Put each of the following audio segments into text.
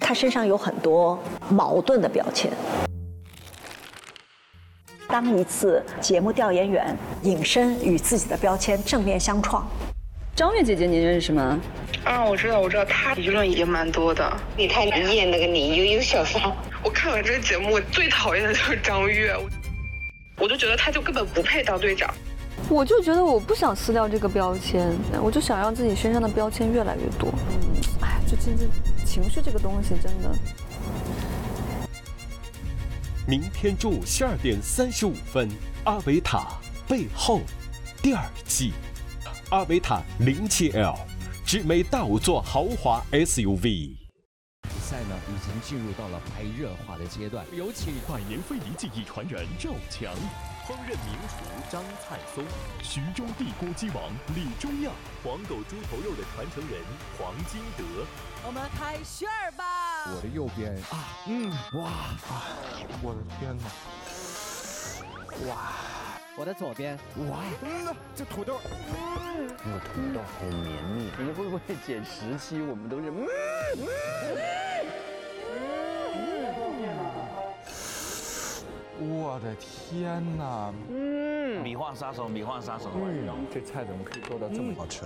他身上有很多矛盾的标签。当一次节目调研员隐身与自己的标签正面相撞。 张悦姐姐您认识吗？ 啊，我知道，她舆论也蛮多的。 你太演那个你悠悠小三。 我看完这个节目，我最讨厌的就是张悦，我就觉得他就根本不配当队长。 我就觉得我不想撕掉这个标签，我就想让自己身上的标签越来越多。哎，就真正情绪这个东西真的。 明天中午12点35分，阿维塔背后第2季，阿维塔07L，智美大5座豪华 SUV。 比赛呢已经进入到了白热化的阶段，有请百年非遗技艺传人赵强，烹饪名厨张灿松，徐州地锅鸡王李忠耀，黄狗猪头肉的传承人黄金德。 我们开旋儿吧！ 我的右边哇我的天哪！ 哇，我的左边哇，这土豆，那个土豆好绵密。你会不会减17？我们都是我的天哪！ 米饭杀手，米饭杀手。 这菜怎么可以做到这么好吃？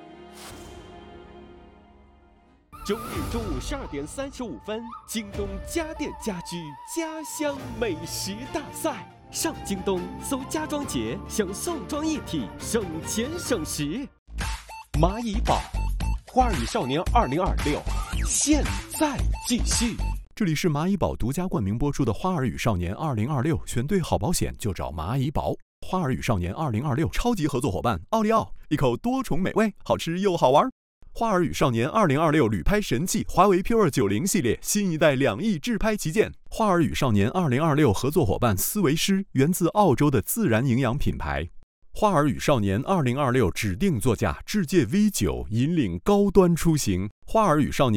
周日中午12点35分，京东家电家居家乡美食大赛，上京东搜家装节，享送装一体，省钱省时。蚂蚁宝，花儿与少年2026，现在继续。 这里是蚂蚁宝独家冠名播出的《花儿与少年2026》，选对好保险就找蚂蚁宝。花儿与少年2026超级合作伙伴奥利奥，一口多重美味，好吃又好玩。花儿与少年2026旅拍神器华为 Pure 90系列新一代2亿自拍旗舰。花儿与少年2026合作伙伴思维诗，源自澳洲的自然营养品牌。花儿与少年2026指定座驾智界 V9，引领高端出行。花儿与少年